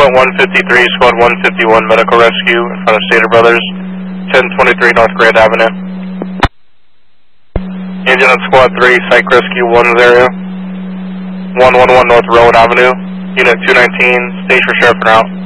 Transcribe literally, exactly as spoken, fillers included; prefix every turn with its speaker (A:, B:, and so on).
A: point one fifty-three, squad one fifty-one, medical rescue in front of Stater Brothers, ten twenty-three North Grand Avenue. Engine on squad three, psych rescue one's area, one one one North Rowan Avenue, unit two nineteen, stage for sheriff and out.